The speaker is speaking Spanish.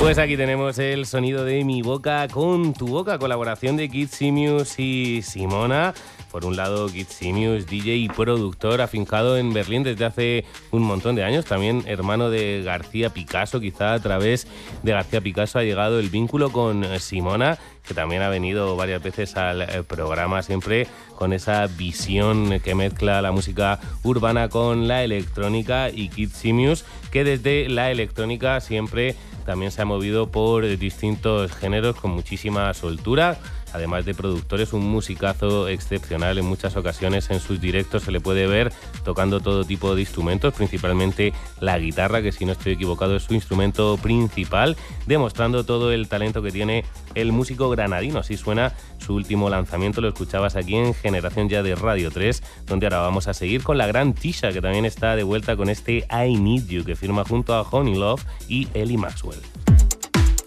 Pues aquí tenemos el sonido de Mi Boca con Tu Boca, colaboración de Kid Simius y Simona. Por un lado, Kid Simius, DJ y productor afincado en Berlín desde hace un montón de años, también hermano de García Picasso. Quizá a través de García Picasso ha llegado el vínculo con Simona, que también ha venido varias veces al programa, siempre con esa visión que mezcla la música urbana con la electrónica, y Kid Simius, que desde la electrónica siempre también se ha movido por distintos géneros con muchísima soltura. Además de productor, es un musicazo excepcional. En muchas ocasiones en sus directos se le puede ver tocando todo tipo de instrumentos, principalmente la guitarra, que si no estoy equivocado es su instrumento principal, demostrando todo el talento que tiene el músico granadino. Así suena su último lanzamiento, lo escuchabas aquí en Generación Ya de Radio 3, donde ahora vamos a seguir con la gran Tisha, que también está de vuelta con este I Need You, que firma junto a Honey Love y Ellie Maxwell.